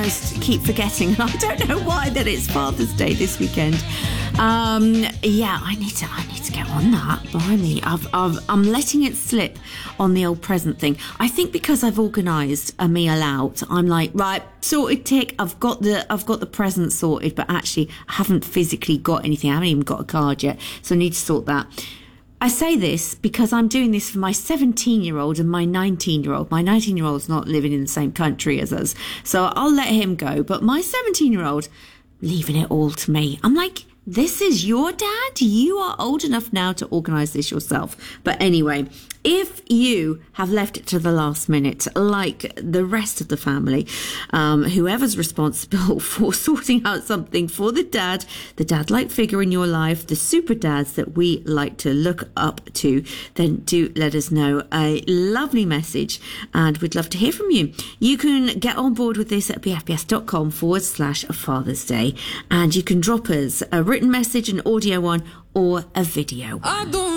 almost keep forgetting, and I don't know why, that it's Father's Day this weekend. I need to get on that. Blimey, I'm letting it slip on the old present thing. I think because I've organised a meal out, I'm like, right, sorted, tick. I've got the present sorted, but actually I haven't physically got anything. I haven't even got a card yet, so I need to sort that. I say this because I'm doing this for my 17-year-old and my 19-year-old. My 19-year-old's not living in the same country as us, so I'll let him go. But my 17-year-old, leaving it all to me. I'm like, this is your dad? You are old enough now to organise this yourself. But anyway, if you have left it to the last minute, like the rest of the family, whoever's responsible for sorting out something for the dad-like figure in your life, the super dads that we like to look up to, then do let us know. A lovely message, and we'd love to hear from you. You can get on board with this at bfbs.com/Father's Day, and you can drop us a written message, an audio one, or a video one.